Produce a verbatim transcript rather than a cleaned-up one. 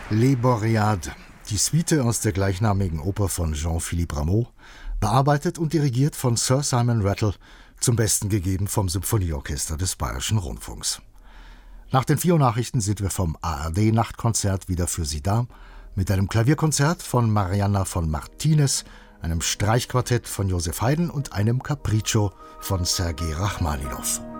Les Boreades, die Suite aus der gleichnamigen Oper von Jean-Philippe Rameau, bearbeitet und dirigiert von Sir Simon Rattle, zum Besten gegeben vom Symphonieorchester des Bayerischen Rundfunks. Nach den vier Uhr Nachrichten sind wir vom A R D-Nachtkonzert wieder für Sie da, mit einem Klavierkonzert von Marianna von Martinez, einem Streichquartett von Joseph Haydn und einem Capriccio von Sergei Rachmaninow.